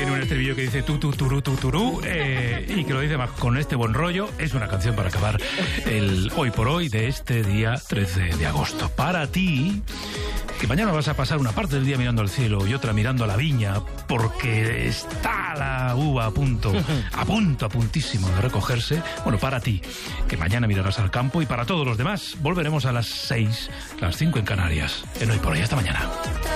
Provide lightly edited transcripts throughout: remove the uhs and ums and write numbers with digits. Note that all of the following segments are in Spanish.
Tiene un estribillo que dice tu turú, y que lo dice más con este buen rollo. Es una canción para acabar el hoy por hoy de este día 13 de agosto. Para ti, que mañana vas a pasar una parte del día mirando al cielo y otra mirando a la viña, porque está la uva a puntísimo de recogerse. Bueno, para ti, que mañana mirarás al campo, y para todos los demás, volveremos a las 6, las 5 en Canarias. En hoy por hoy, hasta mañana.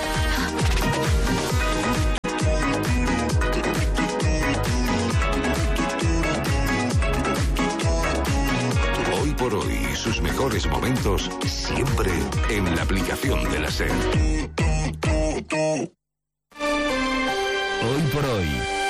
Hoy por hoy, sus mejores momentos siempre en la aplicación de la SER. Hoy por hoy,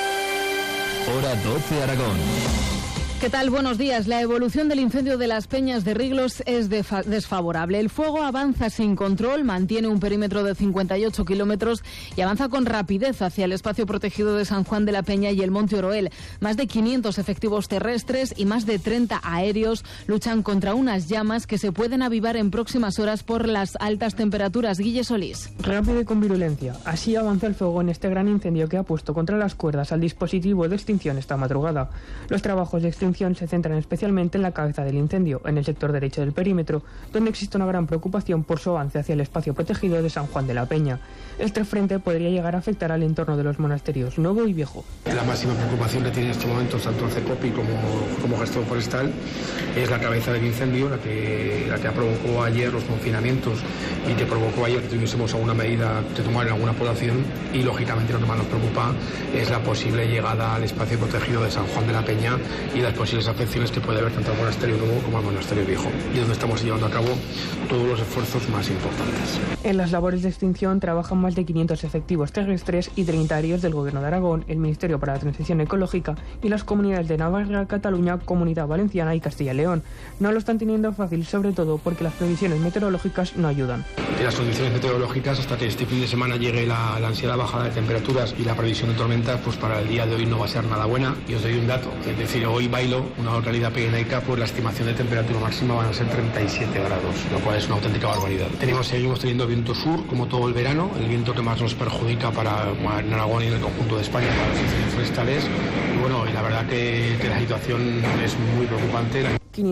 hora 12 Aragón. ¿Qué tal? Buenos días. La evolución del incendio de las Peñas de Riglos es desfavorable. El fuego avanza sin control, mantiene un perímetro de 58 kilómetros y avanza con rapidez hacia el espacio protegido de San Juan de la Peña y el Monte Oroel. Más de 500 efectivos terrestres y más de 30 aéreos luchan contra unas llamas que se pueden avivar en próximas horas por las altas temperaturas. Guille Solís. Rápido y con virulencia. Así avanza el fuego en este gran incendio que ha puesto contra las cuerdas al dispositivo de extinción esta madrugada. Los trabajos de extinción se centran especialmente en la cabeza del incendio, en el sector derecho del perímetro, donde existe una gran preocupación por su avance hacia el espacio protegido de San Juan de la Peña. Este frente podría llegar a afectar al entorno de los monasterios Nuevo y Viejo. La máxima preocupación que tiene en estos momentos tanto el CECOPI como gestión forestal es la cabeza del incendio, la que provocó ayer los confinamientos y que provocó ayer que tuviésemos alguna medida de tomar en alguna población, y lógicamente lo que más nos preocupa es la posible llegada al espacio protegido de San Juan de la Peña y las posibles afecciones que puede haber tanto al monasterio Nuevo como al monasterio Viejo, y es donde estamos llevando a cabo todos los esfuerzos más importantes. En las labores de extinción trabajan más de 500 efectivos terrestres y 30 aéreos del Gobierno de Aragón, el Ministerio para la Transición Ecológica y las comunidades de Navarra, Cataluña, Comunidad Valenciana y Castilla y León. No lo están teniendo fácil, sobre todo porque las previsiones meteorológicas no ayudan. En las condiciones meteorológicas, hasta que este fin de semana llegue la ansiada bajada de temperaturas y la previsión de tormentas, pues para el día de hoy no va a ser nada buena. Y os doy un dato, es decir, hoy Bailo, una localidad pirenaica, pues la estimación de temperatura máxima van a ser 37 grados, lo cual es una auténtica barbaridad. Seguimos teniendo viento sur, como todo el verano, el viento que más nos perjudica en Aragón y en el conjunto de España para los incendios forestales. Y bueno, y la verdad que la situación es muy preocupante.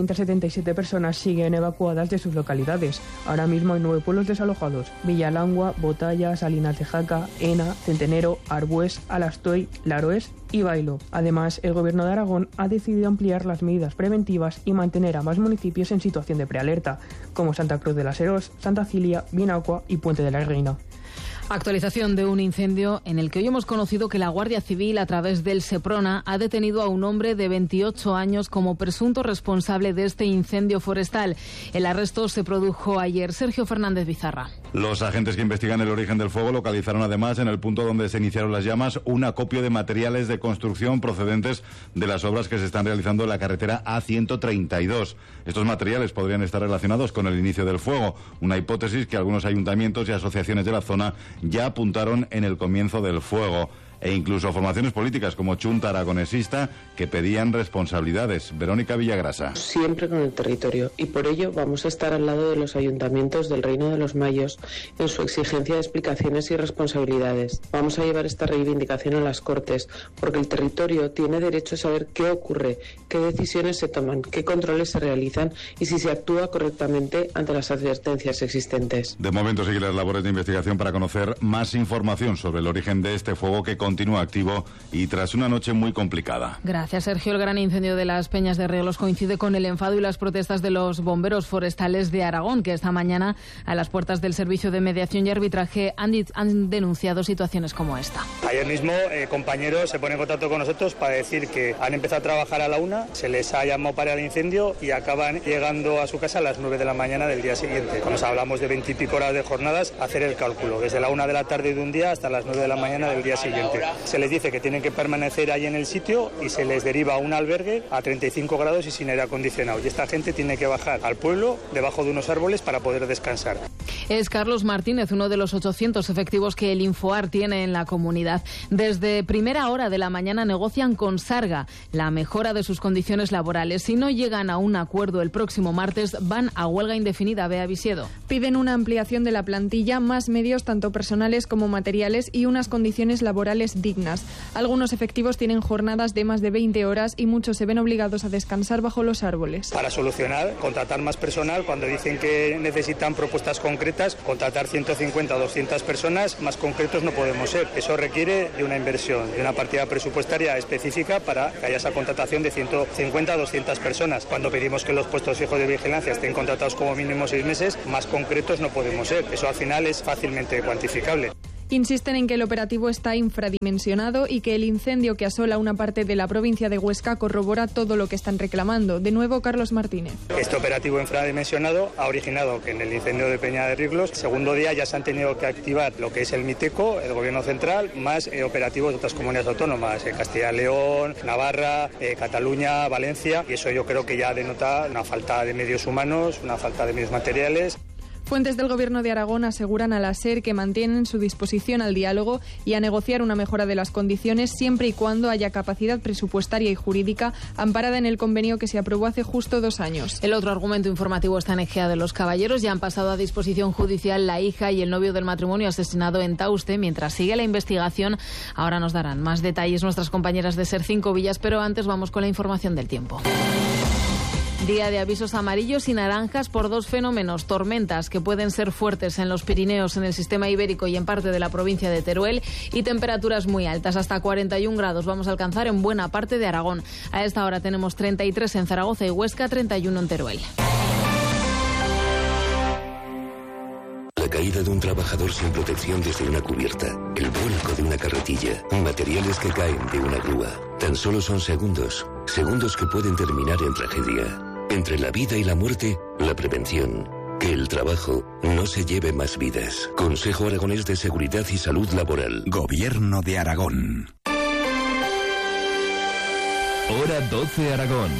577 personas siguen evacuadas de sus localidades. Ahora mismo hay 9 pueblos desalojados: Villalangua, Botalla, Salinas de Jaca, Ena, Centenero, Arbués, Alastoy, Laroes y Bailo. Además, el Gobierno de Aragón ha decidido ampliar las medidas preventivas y mantener a más municipios en situación de prealerta, como Santa Cruz de la Serós, Santa Cilia, Binacua y Puente de la Reina. Actualización de un incendio en el que hoy hemos conocido que la Guardia Civil, a través del Seprona, ha detenido a un hombre de 28 años como presunto responsable de este incendio forestal. El arresto se produjo ayer. Sergio Fernández Bizarra. Los agentes que investigan el origen del fuego localizaron además en el punto donde se iniciaron las llamas un acopio de materiales de construcción procedentes de las obras que se están realizando en la carretera A132. Estos materiales podrían estar relacionados con el inicio del fuego, una hipótesis que algunos ayuntamientos y asociaciones de la zona ya apuntaron en el comienzo del fuego. E incluso formaciones políticas como Chunta Aragonesista que pedían responsabilidades. Verónica Villagrasa. Siempre con el territorio, y por ello vamos a estar al lado de los ayuntamientos del Reino de los Mayos en su exigencia de explicaciones y responsabilidades. Vamos a llevar esta reivindicación a las Cortes, porque el territorio tiene derecho a saber qué ocurre, qué decisiones se toman, qué controles se realizan y si se actúa correctamente ante las advertencias existentes. De momento siguen las labores de investigación para conocer más información sobre el origen de este fuego que continúa activo y tras una noche muy complicada. Gracias, Sergio. El gran incendio de las Peñas de Riglos coincide con el enfado y las protestas de los bomberos forestales de Aragón, que esta mañana a las puertas del Servicio de Mediación y Arbitraje han denunciado situaciones como esta. Ayer mismo compañeros se ponen en contacto con nosotros para decir que han empezado a trabajar a la 1, se les ha llamado para el incendio y acaban llegando a su casa a las 9 de la mañana del día siguiente. Cuando hablamos de 20 y pico horas de jornadas, hacer el cálculo, desde la 1 de la tarde de un día hasta las 9 de la mañana del día siguiente. Se les dice que tienen que permanecer ahí en el sitio y se les deriva a un albergue a 35 grados y sin aire acondicionado. Y esta gente tiene que bajar al pueblo debajo de unos árboles para poder descansar. Es Carlos Martínez, uno de los 800 efectivos que el Infoar tiene en la comunidad. Desde primera hora de la mañana negocian con Sarga la mejora de sus condiciones laborales. Si no llegan a un acuerdo el próximo martes, van a huelga indefinida. Bea Visiedo. Piden una ampliación de la plantilla, más medios tanto personales como materiales y unas condiciones laborales dignas. Algunos efectivos tienen jornadas de más de 20 horas y muchos se ven obligados a descansar bajo los árboles. Para solucionar, contratar más personal cuando dicen que necesitan propuestas concretas, contratar 150 o 200 personas, más concretos no podemos ser. Eso requiere de una inversión, de una partida presupuestaria específica para que haya esa contratación de 150 a 200 personas. Cuando pedimos que los puestos fijos de vigilancia estén contratados como mínimo 6 meses, más concretos no podemos ser. Eso al final es fácilmente cuantificable. Insisten en que el operativo está infradimensionado y que el incendio que asola una parte de la provincia de Huesca corrobora todo lo que están reclamando. De nuevo, Carlos Martínez. Este operativo infradimensionado ha originado que en el incendio de Peña de Riglos, segundo día ya se han tenido que activar lo que es el MITECO, el Gobierno Central, más operativos de otras comunidades autónomas, Castilla y León, Navarra, Cataluña, Valencia, y eso yo creo que ya denota una falta de medios humanos, una falta de medios materiales. Fuentes del Gobierno de Aragón aseguran a la SER que mantienen su disposición al diálogo y a negociar una mejora de las condiciones siempre y cuando haya capacidad presupuestaria y jurídica amparada en el convenio que se aprobó hace justo 2 años. El otro argumento informativo está en Ejea de los Caballeros. Ya han pasado a disposición judicial la hija y el novio del matrimonio asesinado en Tauste. Mientras sigue la investigación, ahora nos darán más detalles nuestras compañeras de SER 5 Villas, pero antes vamos con la información del tiempo. Día de avisos amarillos y naranjas por 2 fenómenos: tormentas que pueden ser fuertes en los Pirineos, en el sistema ibérico y en parte de la provincia de Teruel, y temperaturas muy altas, hasta 41 grados vamos a alcanzar en buena parte de Aragón. A esta hora tenemos 33 en Zaragoza y Huesca, 31 en Teruel. La caída de un trabajador sin protección desde una cubierta, el vuelco de una carretilla, materiales que caen de una grúa. Tan solo son segundos, segundos que pueden terminar en tragedia. Entre la vida y la muerte, la prevención. Que el trabajo no se lleve más vidas. Consejo Aragonés de Seguridad y Salud Laboral. Gobierno de Aragón. Hora 12 Aragón.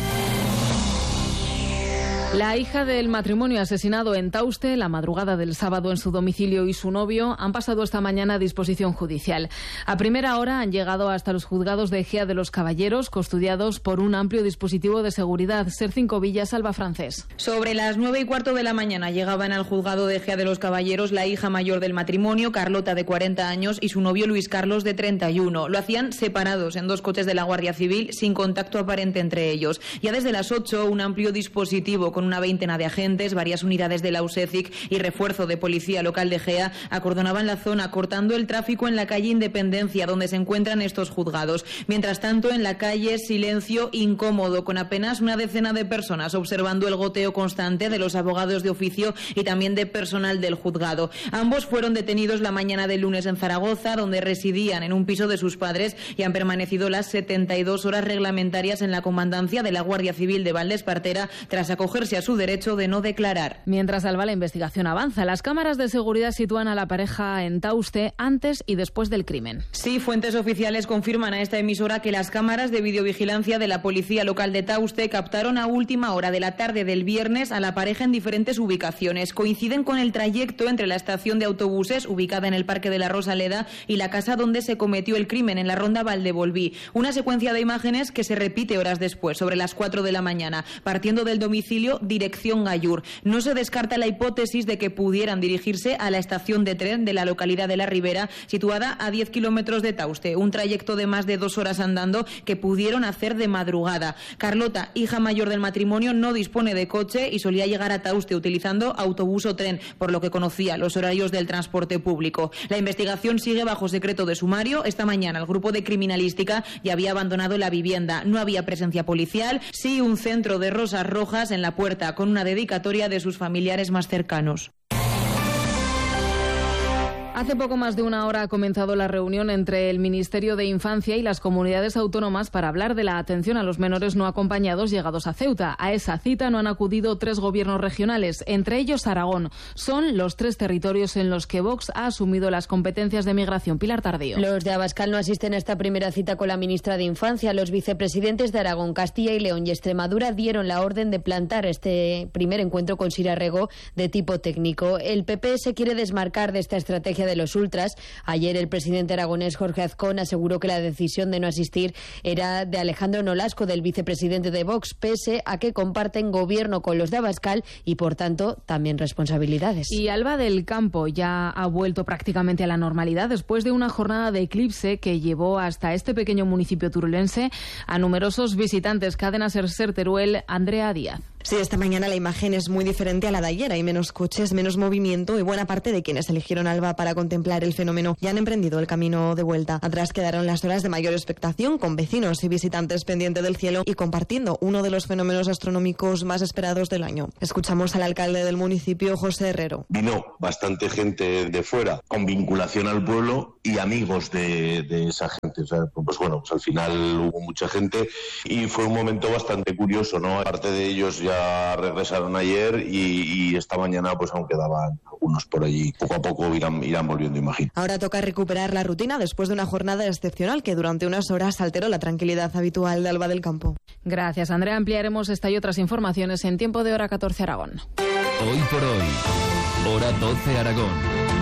La hija del matrimonio asesinado en Tauste la madrugada del sábado en su domicilio y su novio han pasado esta mañana a disposición judicial. A primera hora han llegado hasta los juzgados de Ejea de los Caballeros, custodiados por un amplio dispositivo de seguridad. SER 5 Villas, Alba Francés. Sobre las 9:15 de la mañana llegaban al juzgado de Ejea de los Caballeros la hija mayor del matrimonio, Carlota, de 40 años, y su novio Luis Carlos, de 31. Lo hacían separados en 2 coches de la Guardia Civil, sin contacto aparente entre ellos. Ya desde las 8, un amplio dispositivo con una veintena de agentes, varias unidades de la USECIC y refuerzo de policía local de Ejea acordonaban la zona, cortando el tráfico en la calle Independencia, donde se encuentran estos juzgados. Mientras tanto, en la calle, silencio incómodo, con apenas una decena de personas observando el goteo constante de los abogados de oficio y también de personal del juzgado. Ambos fueron detenidos la mañana del lunes en Zaragoza, donde residían en un piso de sus padres, y han permanecido las 72 horas reglamentarias en la comandancia de la Guardia Civil de Valdespartera, tras acogerse a su derecho de no declarar. Mientras, Alba, la investigación avanza. Las cámaras de seguridad sitúan a la pareja en Tauste antes y después del crimen. Sí, fuentes oficiales confirman a esta emisora que las cámaras de videovigilancia de la policía local de Tauste captaron a última hora de la tarde del viernes a la pareja en diferentes ubicaciones. Coinciden con el trayecto entre la estación de autobuses, ubicada en el Parque de la Rosaleda, y la casa donde se cometió el crimen, en la Ronda Valdebolví. Una secuencia de imágenes que se repite horas después, sobre las 4 de la mañana, partiendo del domicilio dirección Gallur. No se descarta la hipótesis de que pudieran dirigirse a la estación de tren de la localidad de La Ribera, situada a 10 kilómetros de Tauste, un trayecto de más de 2 horas andando que pudieron hacer de madrugada. Carlota, hija mayor del matrimonio, no dispone de coche y solía llegar a Tauste utilizando autobús o tren, por lo que conocía los horarios del transporte público. La investigación sigue bajo secreto de sumario. Esta mañana el grupo de criminalística ya había abandonado la vivienda. No había presencia policial, sí un centro de rosas rojas en la puerta, con una dedicatoria de sus familiares más cercanos. Hace poco más de una hora ha comenzado la reunión entre el Ministerio de Infancia y las comunidades autónomas para hablar de la atención a los menores no acompañados llegados a Ceuta. A esa cita no han acudido 3 gobiernos regionales, entre ellos Aragón. Son los 3 territorios en los que Vox ha asumido las competencias de migración. Pilar Tardío. Los de Abascal no asisten a esta primera cita con la ministra de Infancia. Los vicepresidentes de Aragón, Castilla y León y Extremadura dieron la orden de plantar este primer encuentro con Sira Rego de tipo técnico. El PP se quiere desmarcar de esta estrategia de los ultras. Ayer el presidente aragonés Jorge Azcón aseguró que la decisión de no asistir era de Alejandro Nolasco, del vicepresidente de Vox, pese a que comparten gobierno con los de Abascal y, por tanto, también responsabilidades. Y Alba del Campo ya ha vuelto prácticamente a la normalidad después de una jornada de eclipse que llevó hasta este pequeño municipio turulense a numerosos visitantes. Cadena Ser Teruel, Andrea Díaz. Sí, esta mañana la imagen es muy diferente a la de ayer. Hay menos coches, menos movimiento y buena parte de quienes eligieron Alba para contemplar el fenómeno ya han emprendido el camino de vuelta. Atrás quedaron las horas de mayor expectación, con vecinos y visitantes pendientes del cielo y compartiendo uno de los fenómenos astronómicos más esperados del año. Escuchamos al alcalde del municipio, José Herrero. Vino bastante gente de fuera con vinculación al pueblo y amigos de esa gente. O sea, pues bueno, pues al final hubo mucha gente y fue un momento bastante curioso, ¿no? Parte de ellos ya regresaron ayer y esta mañana pues aún quedaban algunos por allí. Poco a poco irán volviendo, imagino. Ahora toca recuperar la rutina después de una jornada excepcional que durante unas horas alteró la tranquilidad habitual de Alba del Campo. Gracias, Andrea. Ampliaremos esta y otras informaciones en Tiempo de Hora 14 Aragón. Hoy por hoy, Hora 12 Aragón.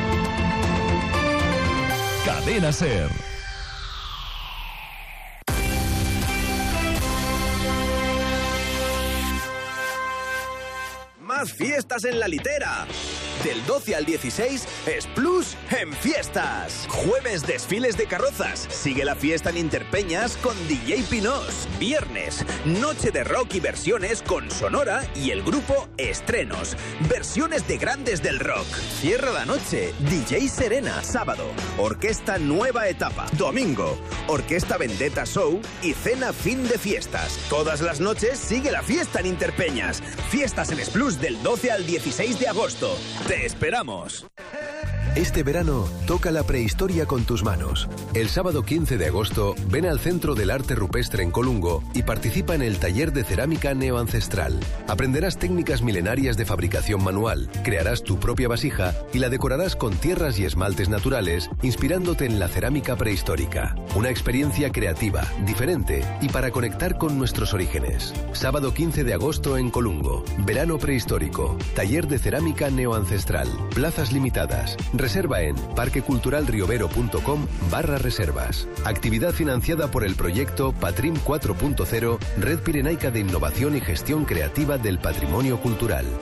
Cadena Ser. Más fiestas en la litera. Del 12 al 16 es Plus en fiestas. Jueves, desfiles de carrozas. Sigue la fiesta en Interpeñas con DJ Pinos. Viernes, noche de rock y versiones con Sonora y el grupo Estrenos. Versiones de grandes del rock. Cierra la noche, DJ Serena. Sábado, Orquesta Nueva Etapa. Domingo, Orquesta Vendetta Show y cena fin de fiestas. Todas las noches sigue la fiesta en Interpeñas. Fiestas en Plus del 12 al 16 de agosto. ¡Te esperamos! Este verano, toca la prehistoria con tus manos. El sábado 15 de agosto, ven al Centro del Arte Rupestre en Colungo y participa en el taller de cerámica neoancestral. Aprenderás técnicas milenarias de fabricación manual, crearás tu propia vasija y la decorarás con tierras y esmaltes naturales, inspirándote en la cerámica prehistórica. Una experiencia creativa, diferente y para conectar con nuestros orígenes. Sábado 15 de agosto en Colungo. Verano prehistórico. Taller de cerámica neoancestral. Plazas limitadas. Reserva en parqueculturalriobero.com/reservas. Actividad financiada por el proyecto Patrim 4.0, Red Pirenaica de Innovación y Gestión Creativa del Patrimonio Cultural.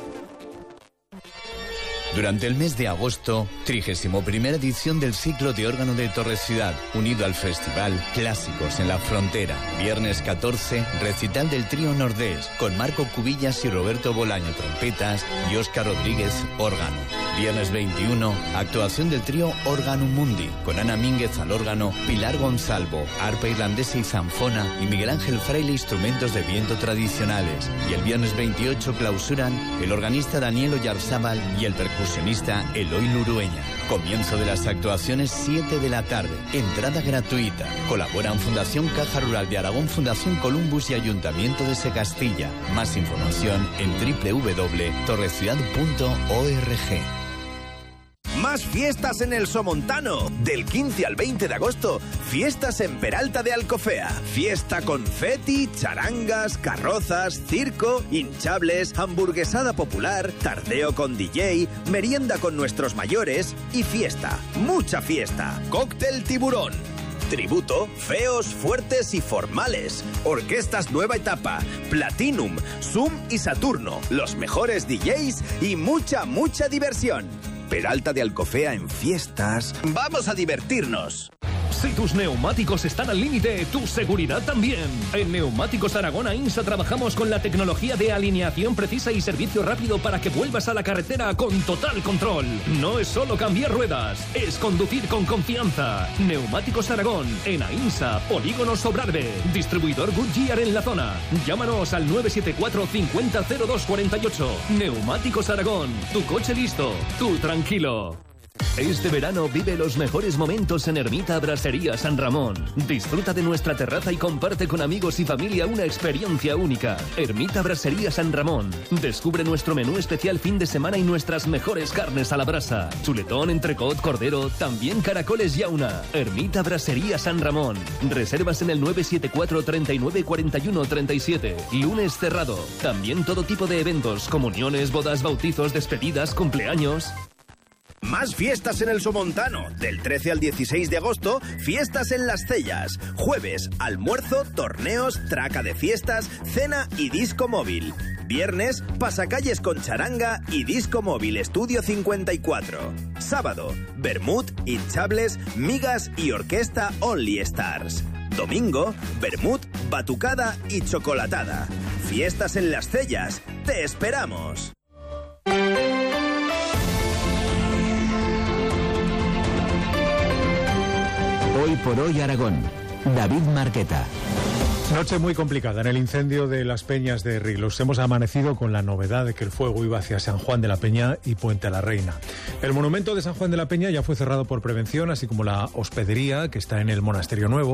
Durante el mes de agosto, 31ª edición del ciclo de órgano de Torre Ciudad, unido al Festival Clásicos en la Frontera. Viernes 14, recital del trío Nordés, con Marco Cubillas y Roberto Bolaño, trompetas, y Óscar Rodríguez, órgano. Viernes 21, actuación del trío Organum Mundi, con Ana Mínguez al órgano, Pilar Gonzalvo, arpa irlandesa y zanfona, y Miguel Ángel Fraile, instrumentos de viento tradicionales. Y el viernes 28 clausuran el organista Daniel Oyarzábal y el percusionista Eloy Lurueña. Comienzo de las actuaciones 7 de la tarde. Entrada gratuita. Colaboran Fundación Caja Rural de Aragón, Fundación Columbus y Ayuntamiento de Secastilla. Más información en www.torreciudad.org. Más fiestas en el Somontano. Del 15 al 20 de agosto, fiestas en Peralta de Alcofea. Fiesta confeti, charangas, carrozas, circo, hinchables, hamburguesada popular, tardeo con DJ, merienda con nuestros mayores y fiesta. Mucha fiesta. Cóctel Tiburón. Tributo, feos, fuertes y formales. Orquestas Nueva Etapa, Platinum, Zoom y Saturno. Los mejores DJs y mucha diversión. Peralta de Alcofea en fiestas. ¡Vamos a divertirnos! Si tus neumáticos están al límite, tu seguridad también. En Neumáticos Aragón AINSA trabajamos con la tecnología de alineación precisa y servicio rápido para que vuelvas a la carretera con total control. No es solo cambiar ruedas, es conducir con confianza. Neumáticos Aragón, en AINSA, Polígono Sobrarbe. Distribuidor Goodyear en la zona. Llámanos al 974 50 02 48. Neumáticos Aragón, tu coche listo, tú tranquilo. Este verano vive los mejores momentos en Ermita Brassería San Ramón. Disfruta de nuestra terraza y comparte con amigos y familia una experiencia única. Ermita Brassería San Ramón. Descubre nuestro menú especial fin de semana y nuestras mejores carnes a la brasa. Chuletón, entrecot, cordero, también caracoles y auna. Ermita Brassería San Ramón. Reservas en el 974 39 41 37. Lunes cerrado. También todo tipo de eventos, comuniones, bodas, bautizos, despedidas, cumpleaños. Más fiestas en el Somontano. Del 13 al 16 de agosto, fiestas en Las Cellas. Jueves, almuerzo, torneos, traca de fiestas, cena y disco móvil. Viernes, pasacalles con charanga y disco móvil Estudio 54. Sábado, vermut, hinchables, migas y orquesta Only Stars. Domingo, vermut, batucada y chocolatada. Fiestas en Las Cellas. ¡Te esperamos! Hoy por hoy Aragón. David Marqueta. Noche muy complicada en el incendio de las Peñas de Riglos. Hemos amanecido con la novedad de que el fuego iba hacia San Juan de la Peña y Puente a la Reina. El monumento de San Juan de la Peña ya fue cerrado por prevención, así como la hospedería que está en el Monasterio Nuevo.